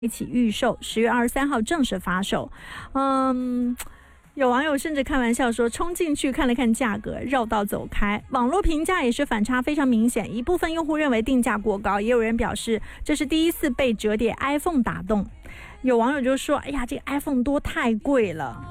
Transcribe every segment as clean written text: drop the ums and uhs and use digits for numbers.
一起预售，10月23号正式发售。有网友甚至开玩笑说，冲进去看了看价格，绕道走开。网络评价也是反差非常明显，一部分用户认为定价过高，也有人表示这是第一次被折叠 iPhone 打动。有网友就说，哎呀，这个 iPhone 多太贵了。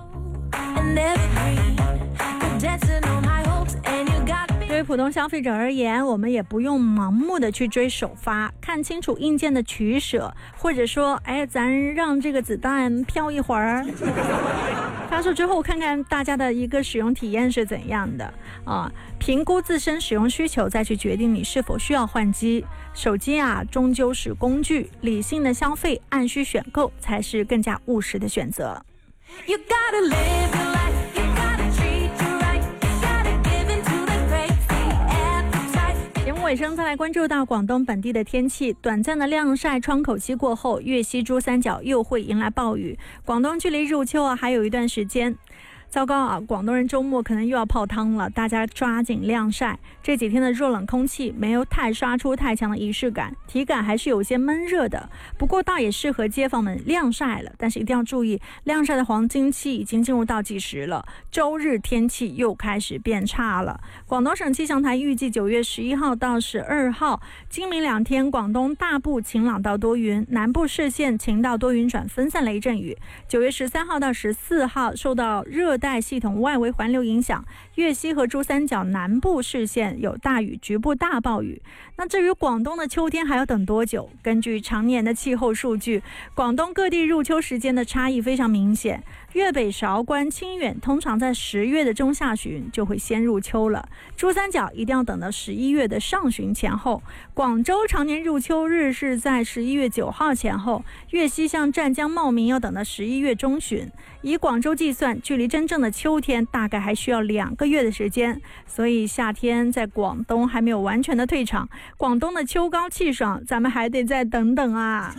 对于普通消费者而言，我们也不用盲目的去追首发，看清楚硬件的取舍，或者说咱让这个子弹飘一会儿，发售之后看看大家的一个使用体验是怎样的啊，评估自身使用需求，再去决定你是否需要换机。手机啊，终究是工具，理性的消费，按需选购才是更加务实的选择。You gotta live your life, you gotta treat you right, you gotta give into the crazy appetite。 节目尾声再来关注到广东本地的天气，短暂的晾晒窗口期过后，粤西珠三角又会迎来暴雨，广东距离入秋还有一段时间。糟糕啊，广东人周末可能又要泡汤了，大家抓紧晾晒。这几天的热冷空气没有太刷出太强的仪式感，体感还是有些闷热的，不过倒也适合街坊们晾晒了。但是一定要注意，晾晒的黄金期已经进入倒计时了，周日天气又开始变差了。广东省气象台预计9月11号到12号今明2天，广东大部晴朗到多云，南部市县晴到多云转分散雷阵雨。9月13号到14号受到热带系统外围环流影响，粤西和珠三角南部市县有大雨，局部大暴雨。那至于广东的秋天还要等多久？根据常年的气候数据，广东各地入秋时间的差异非常明显。粤北韶关、清远通常在10月的中下旬就会先入秋了，珠三角一定要等到11月的上旬前后。广州常年入秋日是在11月9号前后，粤西像湛江、茂名要等到11月中旬。以广州计算，距离真正的秋天大概还需要2个月的时间，所以夏天在广东还没有完全的退场，广东的秋高气爽，咱们还得再等等啊。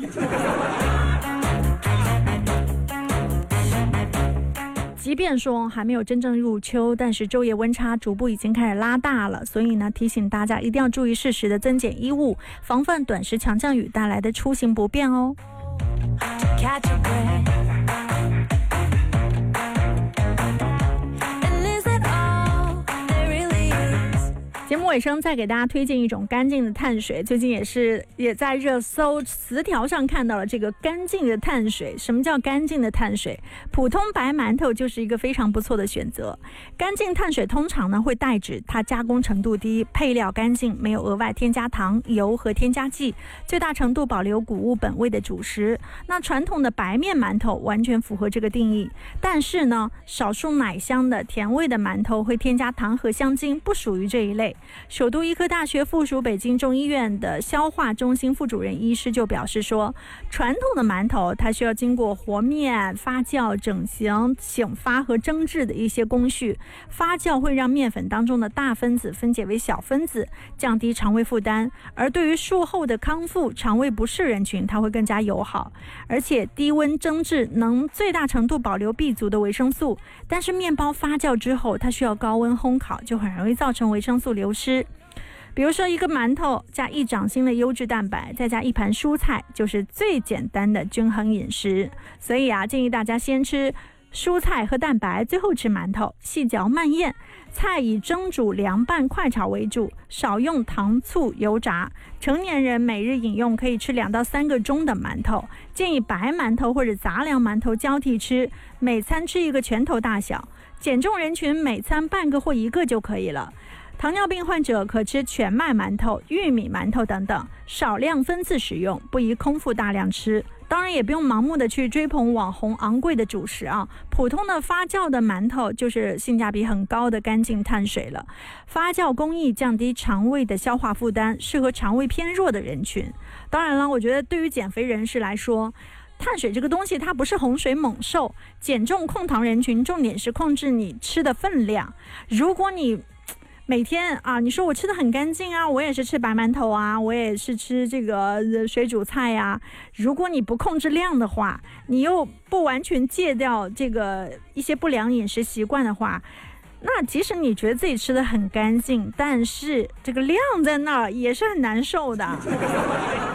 即便说还没有真正入秋，但是昼夜温差逐步已经开始拉大了，所以呢，提醒大家一定要注意适时的增减衣物，防范短时强降雨带来的出行不便哦。节目尾声再给大家推荐一种干净的碳水，最近也在热搜词条上看到了这个干净的碳水。什么叫干净的碳水？普通白馒头就是一个非常不错的选择。干净碳水通常呢会代指它加工程度低，配料干净，没有额外添加糖、油和添加剂，最大程度保留谷物本味的主食。那传统的白面馒头完全符合这个定义，但是呢，少数奶香的甜味的馒头会添加糖和香精，不属于这一类。首都医科大学附属北京中医院的消化中心副主任医师就表示说，传统的馒头它需要经过和面、发酵、整形、醒发和蒸制的一些工序，发酵会让面粉当中的大分子分解为小分子，降低肠胃负担，而对于术后的康复、肠胃不适人群它会更加友好。而且低温蒸制能最大程度保留 B 族的维生素，但是面包发酵之后它需要高温烘烤，就很容易造成维生素流失。比如说一个馒头加1掌心的优质蛋白，再加1盘蔬菜，就是最简单的均衡饮食。所以建议大家先吃蔬菜和蛋白，最后吃馒头，细嚼慢咽。菜以蒸煮、凉拌、快炒为主，少用糖醋油炸。成年人每日饮用可以吃2到3个钟的馒头，建议白馒头或者杂粮馒头交替吃，每餐吃一个拳头大小。减重人群每餐半个或1个就可以了。糖尿病患者可吃全麦馒头、玉米馒头等等，少量分次使用，不宜空腹大量吃。当然也不用盲目的去追捧网红昂贵的主食啊，普通的发酵的馒头就是性价比很高的干净碳水了。发酵工艺降低肠胃的消化负担，适合肠胃偏弱的人群。当然了，我觉得对于减肥人士来说，碳水这个东西它不是洪水猛兽，减重控糖人群重点是控制你吃的分量。如果你每天你说我吃的很干净啊，我也是吃白馒头啊，我也是吃这个水煮菜呀。如果你不控制量的话，你又不完全戒掉这个一些不良饮食习惯的话，那即使你觉得自己吃的很干净，但是这个量在那儿也是很难受的。